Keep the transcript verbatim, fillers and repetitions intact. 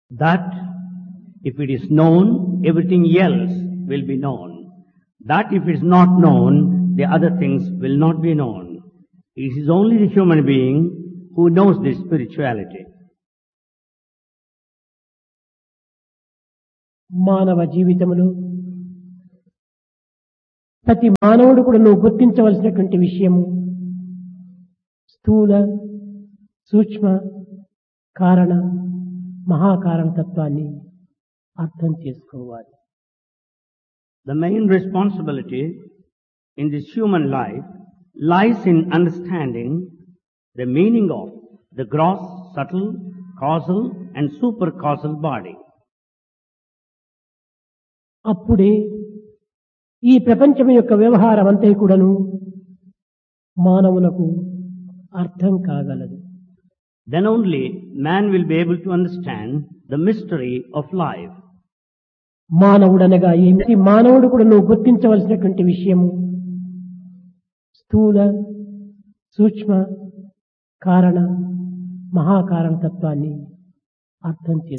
That if it is known, everything else will be known. That if it is not known, the other things will not be known. It is only the human being who knows this spirituality. మానవ జీవితంలో ప్రతి మానవుడు కూడా నువ్వు గుర్తించవలసినటువంటి విషయము స్థూల సూక్ష్మ కారణ మహాకారణ తత్వాన్ని అర్థం చేసుకోవాలి. The main responsibility in this human life lies in understanding the meaning of the gross, subtle, causal and supercausal body. అప్పుడే ఈ ప్రపంచం యొక్క వ్యవహారం అంతా కూడాను మానవులకు అర్థం కాగలదు. Then only man will be able to understand the mystery of life. మానవుడనగా ఏమిటి? మానవుడు కూడా నువ్వు గుర్తించవలసినటువంటి విషయము స్థూల సూక్ష్మ కారణ మహాకారణ తత్వాన్ని అర్థం చేసుకోవాలి.